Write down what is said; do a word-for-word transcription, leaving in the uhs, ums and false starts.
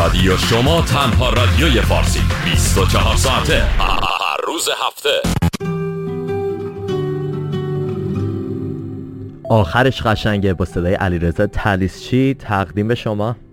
رادیو شما، تنها رادیوی فارسی، بیست و چهار ساعته هر روز هفته. آخرش قشنگه با صدای علیرضا طلیسچی تقدیم به شما.